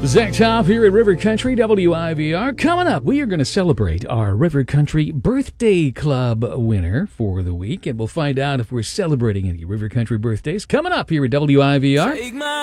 Zach Top here at River Country WIVR. Coming up, we are going to celebrate our River Country Birthday Club winner for the week, and we'll find out if we're celebrating any River Country birthdays coming up here at WIVR.